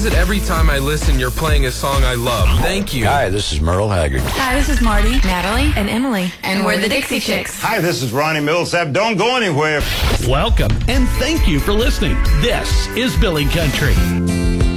is it every time I listen you're playing a song I love? Thank you. Hi, this is Merle Haggard. Hi, this is Marty, Natalie, and Emily. And we're the Dixie Chicks. Hi, this is Ronnie Millsap. Don't go anywhere. Welcome, and thank you for listening. This is Billy Country.